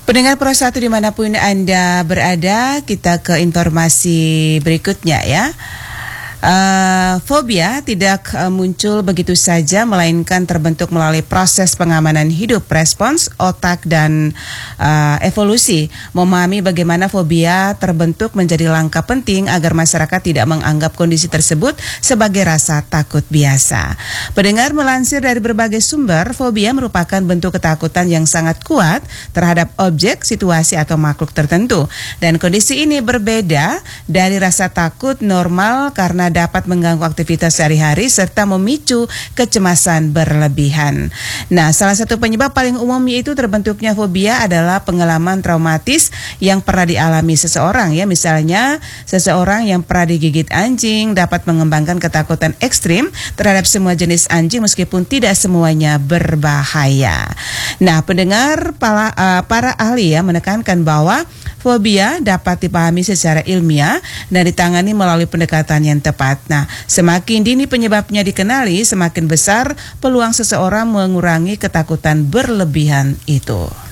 Pendengar Pro 1 dimanapun Anda berada, kita ke informasi berikutnya ya. Fobia tidak muncul begitu saja, melainkan terbentuk melalui proses pengamanan hidup, respons otak dan evolusi. Memahami bagaimana fobia terbentuk menjadi langkah penting agar masyarakat tidak menganggap kondisi tersebut sebagai rasa takut biasa. Pendengar, melansir dari berbagai sumber, fobia merupakan bentuk ketakutan yang sangat kuat terhadap objek, situasi atau makhluk tertentu. Dan kondisi ini berbeda dari rasa takut normal karena dapat mengganggu aktivitas sehari-hari serta memicu kecemasan berlebihan. Nah, salah satu penyebab paling umum yaitu terbentuknya fobia adalah pengalaman traumatis yang pernah dialami seseorang ya. Misalnya, seseorang yang pernah digigit anjing dapat mengembangkan ketakutan ekstrim terhadap semua jenis anjing meskipun tidak semuanya berbahaya. Nah, pendengar, para ahli ya menekankan bahwa fobia dapat dipahami secara ilmiah dan ditangani melalui pendekatan yang tepat. Nah, semakin dini penyebabnya dikenali, semakin besar peluang seseorang mengurangi ketakutan berlebihan itu.